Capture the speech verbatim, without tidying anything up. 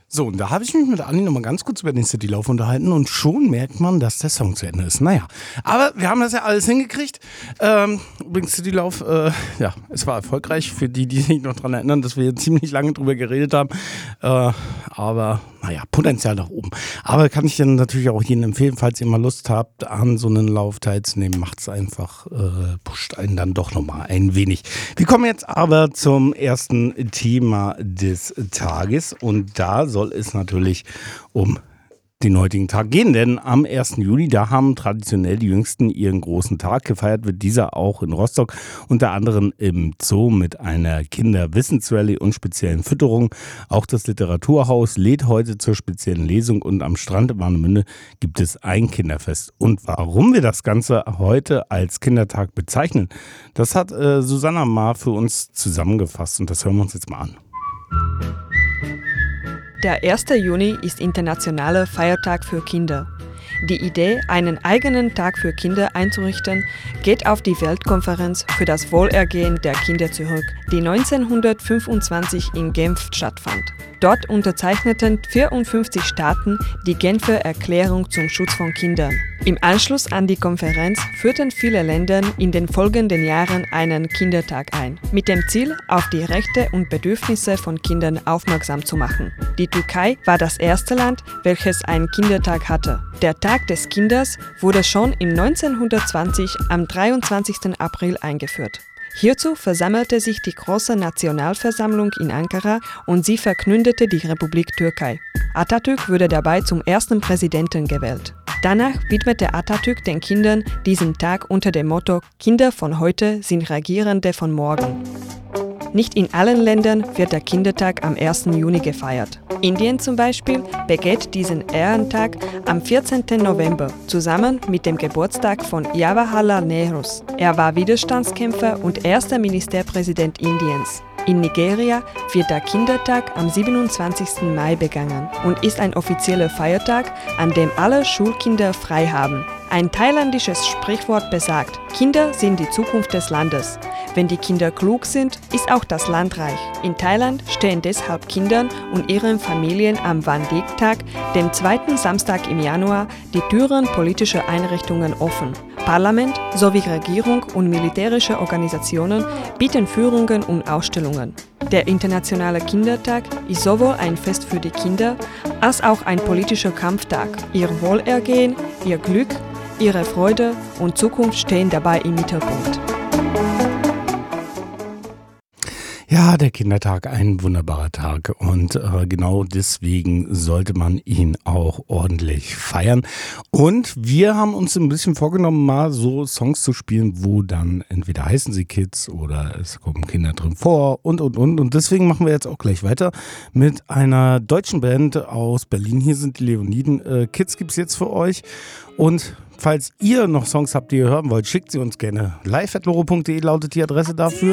So, und da habe ich mich mit Anni nochmal ganz kurz über den Citylauf unterhalten und schon merkt man, dass der Song zu Ende ist. Naja, aber wir haben das ja alles hingekriegt. Ähm, übrigens, Citylauf, äh, ja, es war erfolgreich für die, die sich noch daran erinnern, dass wir ziemlich lange drüber geredet haben. Äh, aber, naja, Potenzial nach oben. Aber kann ich dann natürlich auch jedem empfehlen, falls ihr mal Lust habt, an so einen Lauf teilzunehmen, macht es einfach, äh, pusht einen dann doch nochmal ein wenig. Wir kommen jetzt aber zum ersten Thema des Tages und da soll es natürlich um den heutigen Tag gehen, denn am ersten Juli, da haben traditionell die Jüngsten ihren großen Tag. Gefeiert wird dieser auch in Rostock, unter anderem im Zoo mit einer Kinderwissensrallye und speziellen Fütterungen. Auch das Literaturhaus lädt heute zur speziellen Lesung und am Strand in Warnemünde gibt es ein Kinderfest. Und warum wir das Ganze heute als Kindertag bezeichnen, das hat äh, Susanna Ma für uns zusammengefasst und das hören wir uns jetzt mal an. Der erste Juni ist internationaler Feiertag für Kinder. Die Idee, einen eigenen Tag für Kinder einzurichten, geht auf die Weltkonferenz für das Wohlergehen der Kinder zurück, die neunzehnhundertfünfundzwanzig in Genf stattfand. Dort unterzeichneten vierundfünfzig Staaten die Genfer Erklärung zum Schutz von Kindern. Im Anschluss an die Konferenz führten viele Länder in den folgenden Jahren einen Kindertag ein, mit dem Ziel, auf die Rechte und Bedürfnisse von Kindern aufmerksam zu machen. Die Türkei war das erste Land, welches einen Kindertag hatte. Der Tag des Kindes wurde schon im neunzehnhundertzwanzig am dreiundzwanzigsten April eingeführt. Hierzu versammelte sich die große Nationalversammlung in Ankara und sie verkündete die Republik Türkei. Atatürk wurde dabei zum ersten Präsidenten gewählt. Danach widmete Atatürk den Kindern diesen Tag unter dem Motto „Kinder von heute sind Regierende von morgen“. Nicht in allen Ländern wird der Kindertag am ersten Juni gefeiert. Indien zum Beispiel begeht diesen Ehrentag am vierzehnten November zusammen mit dem Geburtstag von Jawaharlal Nehru. Er war Widerstandskämpfer und erster Ministerpräsident Indiens. In Nigeria wird der Kindertag am siebenundzwanzigsten Mai begangen und ist ein offizieller Feiertag, an dem alle Schulkinder frei haben. Ein thailändisches Sprichwort besagt, Kinder sind die Zukunft des Landes. Wenn die Kinder klug sind, ist auch das Land reich. In Thailand stehen deshalb Kindern und ihren Familien am Van-Dijk-Tag, dem zweiten Samstag im Januar, die Türen politischer Einrichtungen offen. Parlament sowie Regierung und militärische Organisationen bieten Führungen und Ausstellungen. Der Internationale Kindertag ist sowohl ein Fest für die Kinder als auch ein politischer Kampftag. Ihr Wohlergehen, ihr Glück, ihre Freude und Zukunft stehen dabei im Mittelpunkt. Ja, der Kindertag, ein wunderbarer Tag und äh, genau deswegen sollte man ihn auch ordentlich feiern. Und wir haben uns ein bisschen vorgenommen, mal so Songs zu spielen, wo dann entweder heißen sie Kids oder es kommen Kinder drin vor und, und, und. Und deswegen machen wir jetzt auch gleich weiter mit einer deutschen Band aus Berlin. Hier sind die Leoniden. Äh, Kids gibt's jetzt für euch und falls ihr noch Songs habt, die ihr hören wollt, schickt sie uns gerne. live at loro punkt de lautet die Adresse dafür.